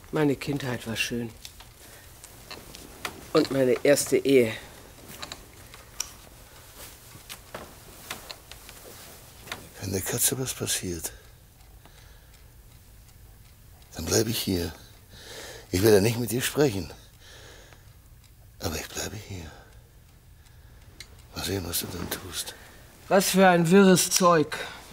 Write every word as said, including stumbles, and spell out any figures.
Meine Kindheit war schön. Und meine erste Ehe. Wenn der Katze was passiert, dann bleibe ich hier. Ich werde nicht mit dir sprechen. Aber ich bleibe hier. Mal sehen, was du dann tust. Was für ein wirres Zeug.